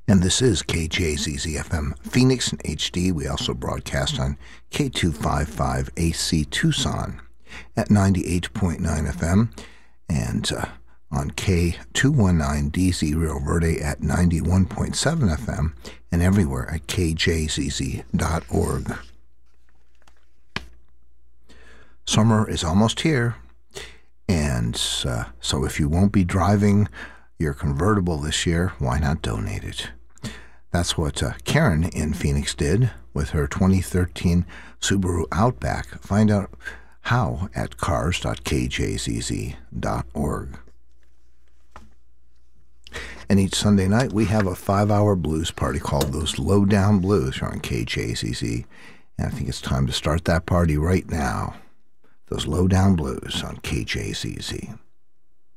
And this is KJZZ-FM Phoenix in HD. We also broadcast on K255 AC Tucson at 98.9 FM and on K219DZ Rio Verde at 91.7 FM and everywhere at kjzz.org. Summer is almost here, and so if you won't be driving your convertible this year, why not donate it? That's what Karen in Phoenix did with her 2013 Subaru Outback. Find out how at cars.kjzz.org. And each Sunday night, we have a 5-hour blues party called Those Lowdown Blues here on KJZZ. And I think it's time to start that party right now. Those Lowdown Blues on KJZZ.